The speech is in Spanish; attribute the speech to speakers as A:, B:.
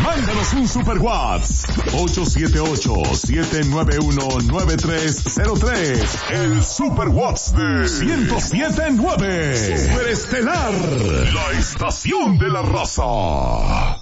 A: Mándanos un super WhatsApp. 878-791-9303. El super WhatsApp de 107.9. Superestelar. La estación de la raza.